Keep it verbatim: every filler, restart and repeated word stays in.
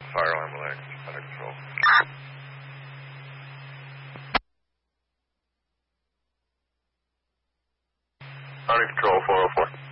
Fire alarm relaxed. Under control. Under control, four oh four.